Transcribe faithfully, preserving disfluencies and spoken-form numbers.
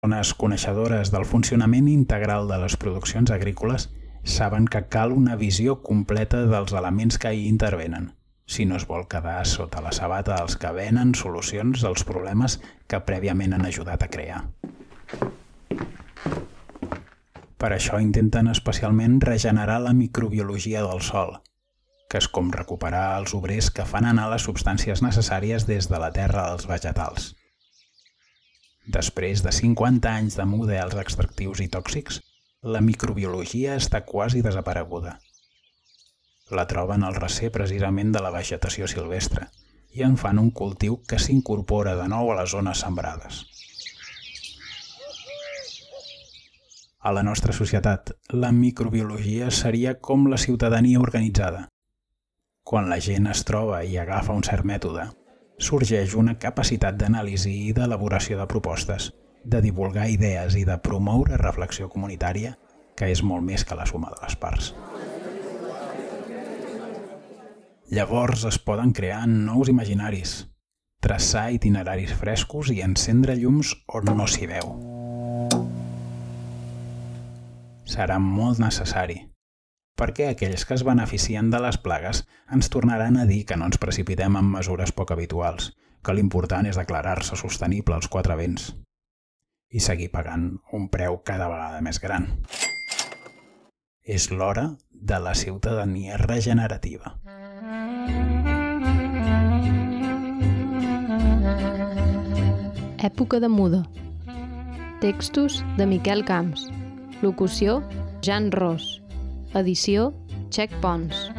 Persones coneixedores del funcionament integral de les produccions agrícoles saben que cal una visió completa dels elements que hi intervenen, si no es vol quedar sota la sabata dels que venen solucions als problemes que prèviament han ajudat a crear. Per això intenten especialment regenerar la microbiologia del sòl, que és com recuperar els obrers que fan anar les substàncies necessàries des de la terra als vegetals. Després de cinquanta anys de models extractius i tòxics, la microbiologia està quasi desapareguda. La troben al recer precisament de la vegetació silvestre i en fan un cultiu que s'incorpora de nou a les zones sembrades. A la nostra societat, la microbiologia seria com la ciutadania organitzada. Quan la gent es troba i agafa un cert mètode, sorgeix una capacitat d'anàlisi i d'elaboració de propostes, de divulgar idees i de promoure reflexió comunitària, que és molt més que la suma de les parts. Llavors es poden crear nous imaginaris, traçar itineraris frescos i encendre llums on no s'hi veu. Serà molt necessari, perquè aquells que es beneficien de les plagues ens tornaran a dir que no ens precipitem en mesures poc habituals, que l'important és declarar-se sostenible als quatre vents i seguir pagant un preu cada vegada més gran. És l'hora de la ciutadania regenerativa. Època de muda. Textos de Miquel Camps. Locució, Jan Ros. Edició, Txec Pons.